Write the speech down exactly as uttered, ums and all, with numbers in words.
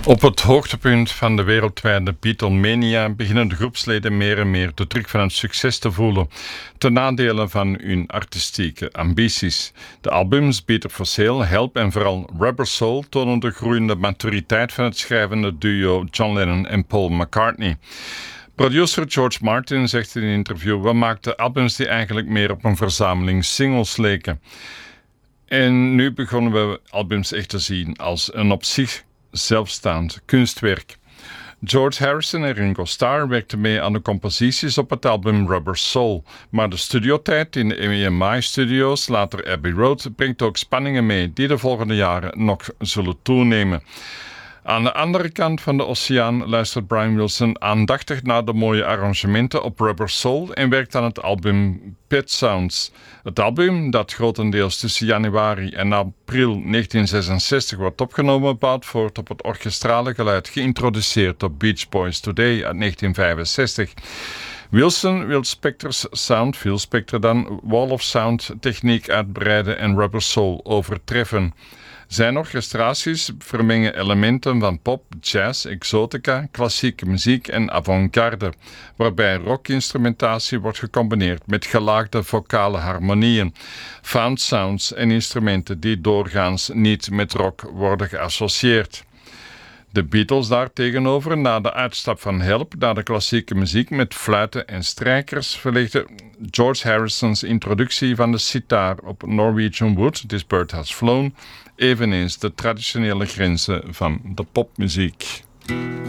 Op het hoogtepunt van de wereldwijde Beatlemania beginnen de groepsleden meer en meer de druk van het succes te voelen, ten nadele van hun artistieke ambities. De albums Beat for Sale, Help en vooral Rubber Soul tonen de groeiende maturiteit van het schrijvende duo John Lennon en Paul McCartney. Producer George Martin zegt in een interview: we maakten albums die eigenlijk meer op een verzameling singles leken. En nu begonnen we albums echt te zien als een op zich zelfstaand kunstwerk. George Harrison en Ringo Starr werkten mee aan de composities op het album Rubber Soul, maar de studiotijd in de E M I-studio's, later Abbey Road, brengt ook spanningen mee die de volgende jaren nog zullen toenemen. Aan de andere kant van de oceaan luistert Brian Wilson aandachtig naar de mooie arrangementen op Rubber Soul en werkt aan het album Pet Sounds. Het album, dat grotendeels tussen januari en april negentien zesenzestig wordt opgenomen, bouwt voort op het orchestrale geluid geïntroduceerd op Beach Boys Today uit negentien vijfenzestig. Wilson wil Spector's sound, Phil Spector dan, Wall of Sound techniek uitbreiden en Rubber Soul overtreffen. Zijn orchestraties vermengen elementen van pop, jazz, exotica, klassieke muziek en avant-garde, waarbij rockinstrumentatie wordt gecombineerd met gelaagde vocale harmonieën, found sounds en instrumenten die doorgaans niet met rock worden geassocieerd. De Beatles daartegenover, na de uitstap van Help naar de klassieke muziek met fluiten en strijkers, verlegde George Harrison's introductie van de sitaar op Norwegian Wood, This Bird Has Flown, eveneens de traditionele grenzen van de popmuziek.